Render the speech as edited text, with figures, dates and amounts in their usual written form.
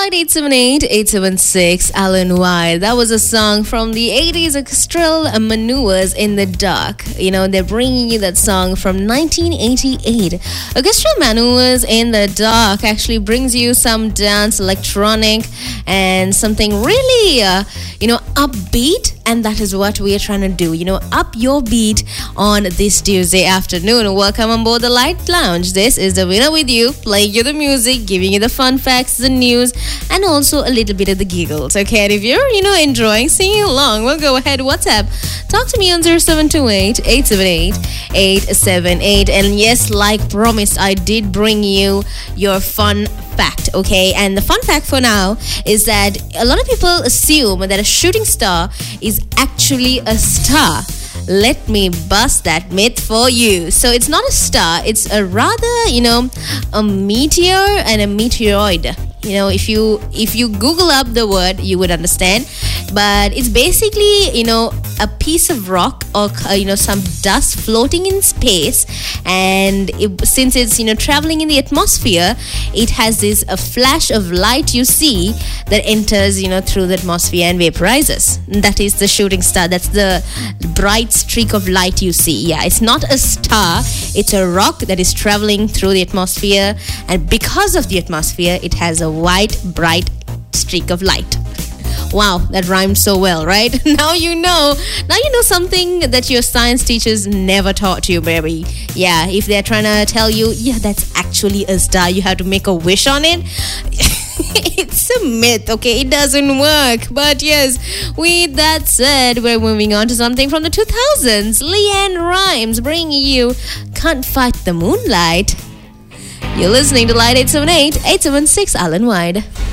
Light 878-876 Alan White. That was a song from the 80s, Orchestral Maneuvers in the Dark. You know, they're bringing you that song from 1988. Orchestral Maneuvers in the Dark actually brings you some dance, electronic, and something really, upbeat. And that is what we are trying to do, up your beat on this Tuesday afternoon. Welcome on board the Light Lounge. This is the winner with you, playing you the music, giving you the fun facts, the news, and also a little bit of the giggles. Okay, and if you're, enjoying singing along, well, go ahead, WhatsApp. Talk to me on 0728-878-878. And yes, like promised, I did bring you your fun fact, okay? And the fun fact for now is that a lot of people assume that a shooting star is actually a star. Let me bust that myth for you. So it's not a star, it's a rather, a meteor and a meteoroid. If you Google up the word, you would understand. But it's basically, a piece of rock or, some dust floating in space. And since it's, traveling in the atmosphere, it has this a flash of light you see that enters, through the atmosphere and vaporizes. That is the shooting star. That's the bright streak of light you see. Yeah, it's not a star. It's a rock that is traveling through the atmosphere. And because of the atmosphere, it has a white, bright streak of light. Wow, that rhymed so well, right? Now you know something that your science teachers never taught you, baby. Yeah, if they're trying to tell you, that's actually a star, you have to make a wish on it. It's a myth, okay? It doesn't work. But yes, with that said, we're moving on to something from the 2000s. Leanne Rimes bringing you Can't Fight the Moonlight. You're listening to Light 878-876 Alan White.